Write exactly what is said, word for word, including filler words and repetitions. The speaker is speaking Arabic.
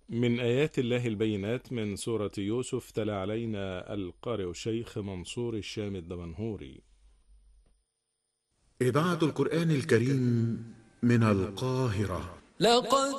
من آيات الله البينات من سورة يوسف. تلا علينا القارئ الشيخ منصور الشام الدمنهوري. إذاعة القرآن الكريم من القاهرة. لقد